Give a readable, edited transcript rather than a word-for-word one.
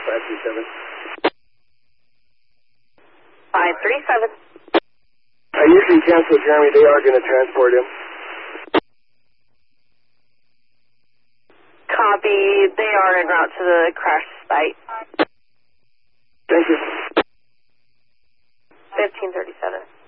537. 537. I usually cancel Jeremy. They are going to transport him. Copy. They are en route to the crash site. Thank you. 1537.